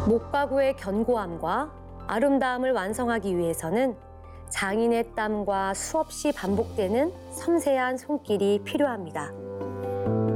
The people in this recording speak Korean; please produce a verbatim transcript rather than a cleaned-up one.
목가구의 견고함과 아름다움을 완성하기 위해서는 장인의 땀과 수없이 반복되는 섬세한 손길이 필요합니다.